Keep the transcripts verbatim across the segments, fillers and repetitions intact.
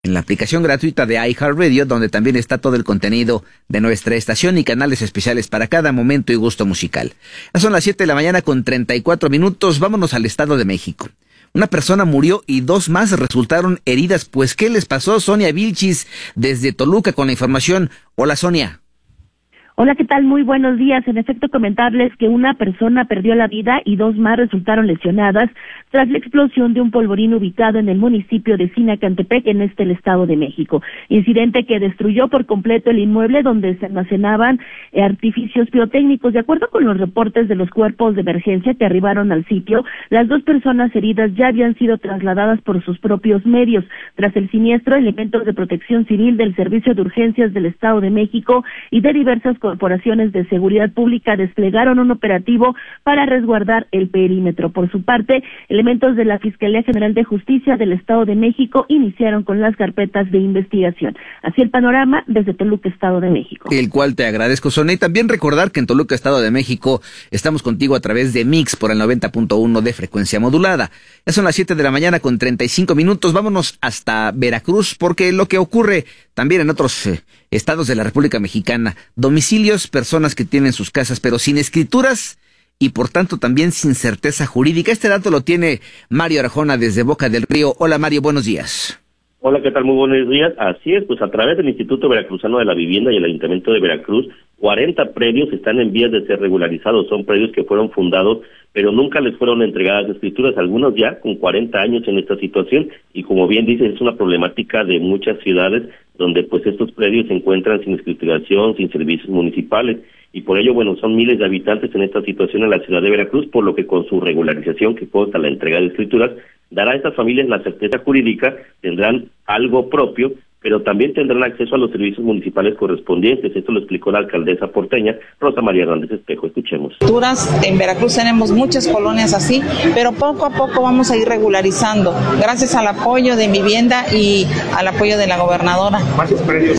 en la aplicación gratuita de iHeartRadio, donde también está todo el contenido de nuestra estación y canales especiales para cada momento y gusto musical. Ya son las siete de la mañana con treinta y cuatro minutos. Vámonos al Estado de México. Una persona murió y dos más resultaron heridas. Pues, ¿qué les pasó? Sonia Vilchis, desde Toluca, con la información. Hola, Sonia. Hola, ¿qué tal? Muy buenos días. En efecto, comentarles que una persona perdió la vida y dos más resultaron lesionadas tras la explosión de un polvorín ubicado en el municipio de Sinacantepec, en este el Estado de México. Incidente que destruyó por completo el inmueble donde se almacenaban eh, artificios pirotécnicos. De acuerdo con los reportes de los cuerpos de emergencia que arribaron al sitio, las dos personas heridas ya habían sido trasladadas por sus propios medios. Tras el siniestro, elementos de protección civil del Servicio de Urgencias del Estado de México y de diversas corporaciones de seguridad pública desplegaron un operativo para resguardar el perímetro. Por su parte, elementos de la Fiscalía General de Justicia del Estado de México iniciaron con las carpetas de investigación. Así el panorama desde Toluca, Estado de México. El cual te agradezco, Sonia, y también recordar que en Toluca, Estado de México, estamos contigo a través de Mix por el noventa punto uno de frecuencia modulada. Ya son las siete de la mañana con treinta y cinco minutos. Vámonos hasta Veracruz, porque lo que ocurre también en otros eh, estados de la República Mexicana, domicilios, personas que tienen sus casas pero sin escrituras y por tanto también sin certeza jurídica. Este dato lo tiene Mario Arjona desde Boca del Río. Hola, Mario, buenos días. Hola, ¿qué tal? Muy buenos días. Así es, pues a través del Instituto Veracruzano de la Vivienda y el Ayuntamiento de Veracruz, cuarenta predios están en vías de ser regularizados. Son predios que fueron fundados, pero nunca les fueron entregadas escrituras, algunos ya con cuarenta años en esta situación, y como bien dices, es una problemática de muchas ciudades donde pues estos predios se encuentran sin escrituración, sin servicios municipales, y por ello, bueno, son miles de habitantes en esta situación en la ciudad de Veracruz, por lo que con su regularización, que consta la entrega de escrituras, dará a estas familias la certeza jurídica, tendrán algo propio, pero también tendrán acceso a los servicios municipales correspondientes. Esto lo explicó la alcaldesa porteña, Rosa María Hernández Espejo. Escuchemos. En Veracruz tenemos muchas colonias así, pero poco a poco vamos a ir regularizando, gracias al apoyo de Vivienda y al apoyo de la gobernadora. ¿Cuántos predios?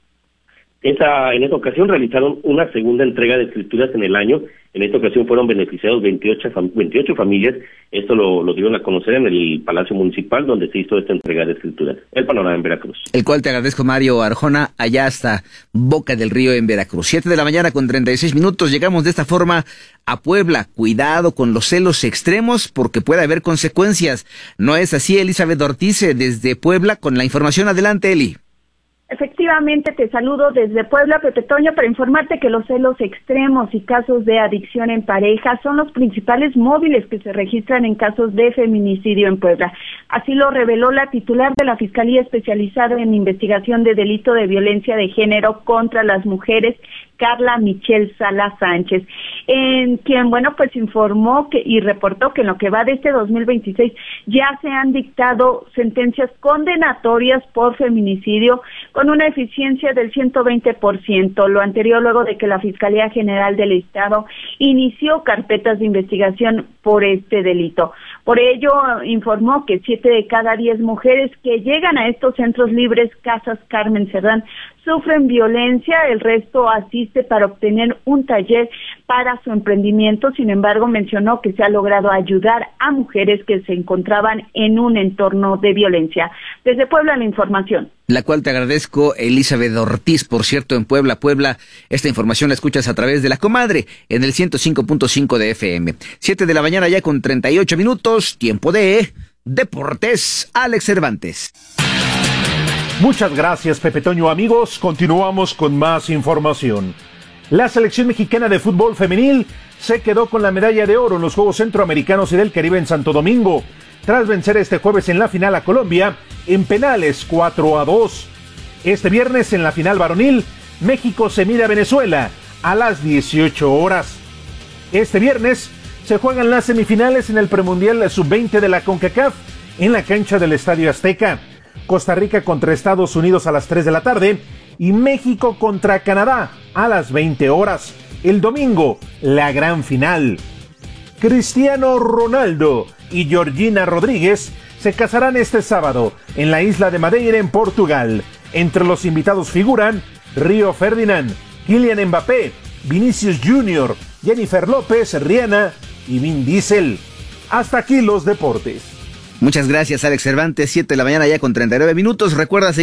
Esa, en esta ocasión realizaron una segunda entrega de escrituras en el año. En esta ocasión fueron beneficiados veintiocho, veintiocho familias. Esto lo, lo dieron a conocer en el Palacio Municipal, donde se hizo esta entrega de escrituras. El panorama en Veracruz. El cual te agradezco, Mario Arjona, allá hasta Boca del Río en Veracruz. Siete de la mañana con treinta y seis minutos. Llegamos de esta forma a Puebla. Cuidado con los celos extremos porque puede haber consecuencias. ¿No es así, Elizabeth Ortiz, desde Puebla, con la información? Adelante, Eli. Efectivamente, te saludo desde Puebla, Pepe Toño, para informarte que los celos extremos y casos de adicción en pareja son los principales móviles que se registran en casos de feminicidio en Puebla. Así lo reveló la titular de la Fiscalía Especializada en Investigación de Delito de Violencia de Género contra las Mujeres, Carla Michelle Sala Sánchez, en quien, bueno, pues informó que y reportó que en lo que va de este dos mil veintiséis ya se han dictado sentencias condenatorias por feminicidio con una eficiencia del ciento veinte por ciento, lo anterior luego de que la Fiscalía General del Estado inició carpetas de investigación por este delito. Por ello, informó que siete de cada diez mujeres que llegan a estos centros libres Casas Carmen Cerdán sufren violencia, el resto asiste para obtener un taller para su emprendimiento. Sin embargo, mencionó que se ha logrado ayudar a mujeres que se encontraban en un entorno de violencia. Desde Puebla, la información. La cual te agradezco, Elizabeth Ortiz. Por cierto, en Puebla, Puebla, esta información la escuchas a través de La Comadre, en el ciento cinco punto cinco de F M. Siete de la mañana ya con treinta y ocho minutos, tiempo de Deportes. Alex Cervantes. Muchas gracias, Pepe Toño. Amigos, continuamos con más información. La selección mexicana de fútbol femenil se quedó con la medalla de oro en los Juegos Centroamericanos y del Caribe en Santo Domingo, tras vencer este jueves en la final a Colombia en penales cuatro a dos. Este viernes en la final varonil, México se mide a Venezuela a las dieciocho horas. Este viernes se juegan las semifinales en el premundial sub veinte de la CONCACAF en la cancha del Estadio Azteca. Costa Rica contra Estados Unidos a las tres de la tarde y México contra Canadá a las veinte horas. El domingo, la gran final. Cristiano Ronaldo y Georgina Rodríguez se casarán este sábado en la isla de Madeira, en Portugal. Entre los invitados figuran Río Ferdinand, Kylian Mbappé, Vinicius junior, Jennifer López, Rihanna y Vin Diesel. Hasta aquí los deportes. Muchas gracias, Alex Cervantes. Siete de la mañana ya con treinta y nueve minutos. Recuerda seguir